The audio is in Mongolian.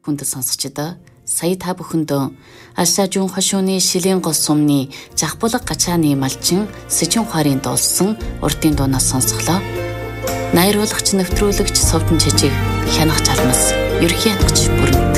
хүнд сонсогчдоо сая та бүхэндөө Алшажун хошууны шилийн гол сумны жахбулга гачааны малчин Сэжин ухаарын дуулсан урдын дуунаас сонсголоо. Найруулагч нэвтрүүлэгч Совдон Чижиг хянах чалмас ерхий ятгч бүрэн